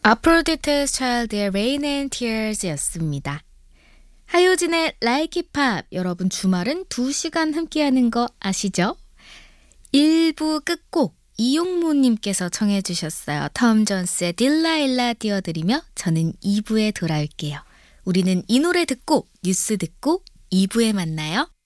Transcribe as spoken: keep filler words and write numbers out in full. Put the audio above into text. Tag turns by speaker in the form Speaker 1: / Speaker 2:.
Speaker 1: 아프로디테스 차일드의 Rain and Tears 였습니다. 하효진의 Like It Pop, 여러분 주말은 두 시간 함께하는 거 아시죠? 일 부 끝곡 이용모님께서 청해 주셨어요. 톰 존스의 딜라일라 띄워드리며 저는 이 부에 돌아올게요. 우리는 이 노래 듣고 뉴스 듣고 이 부에 만나요.